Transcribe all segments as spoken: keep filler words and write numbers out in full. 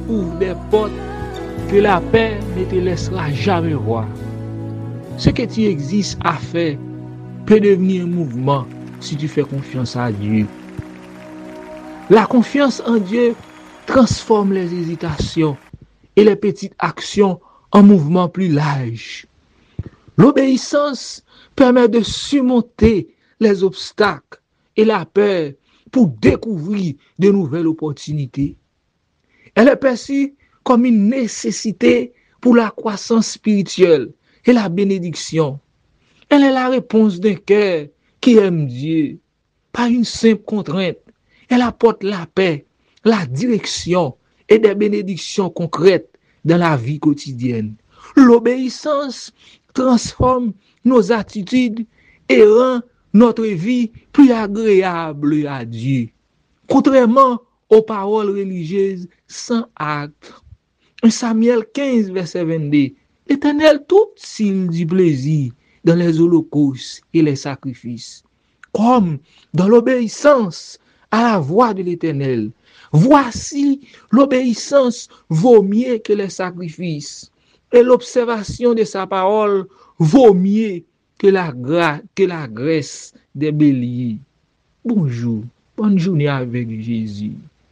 ouvre des portes que la paix ne te laissera jamais voir. Ce que tu existes à faire peut devenir un mouvement si tu fais confiance à Dieu. La confiance en Dieu transforme les hésitations et les petites actions en mouvements plus larges. L'obéissance permet de surmonter les obstacles et la peur pour découvrir de nouvelles opportunités. Elle est perçue comme une nécessité pour la croissance spirituelle et la bénédiction. Elle est la réponse d'un cœur qui aime Dieu. Pas une simple contrainte. Elle apporte la paix, la direction et des bénédictions concrètes dans la vie quotidienne. L'obéissance transforme nos attitudes et rend notre vie plus agréable à Dieu. Contrairement aux paroles religieuses sans acte. En Samuel quinze, verset vingt-deux, l'Éternel trouve-t-il du plaisir dans les holocaustes et les sacrifices, comme dans l'obéissance à la voix de l'Éternel. Voici, l'obéissance vaut mieux que les sacrifices, et l'observation de sa parole vaut mieux que la, gra- que la graisse des béliers. Bonjour, bonne journée avec Jésus.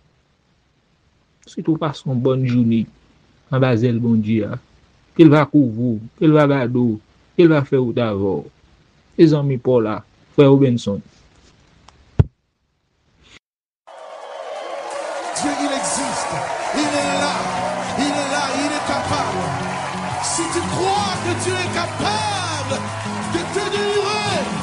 Si tu passes une bonne journée, en basel bon Dieu, qu'il va couvrir, qu'il va bado, qu'il va faire d'abord. Les amis Paul là, frère Robinson. Dieu, il existe. Il est là. Il est là. Il est capable. Si tu crois que Dieu est capable,